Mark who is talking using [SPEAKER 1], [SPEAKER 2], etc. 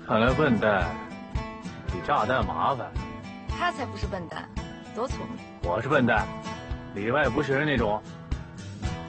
[SPEAKER 1] 看来笨蛋比炸弹麻烦。
[SPEAKER 2] 他才不是笨蛋，多聪明。
[SPEAKER 1] 我是笨蛋，里外不是人那种。